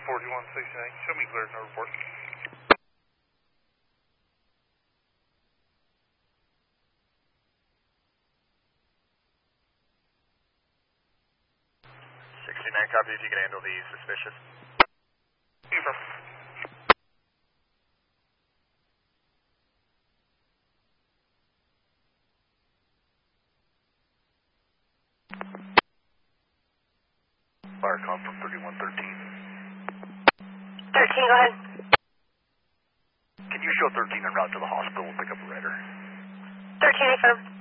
4169. Show me clear, no report. 69, copy if you can handle the suspicious. Confirm. Fire call from 3113. 13, go ahead. Can you show 13 en route to the hospital and pick up a Redder? 13, affirm.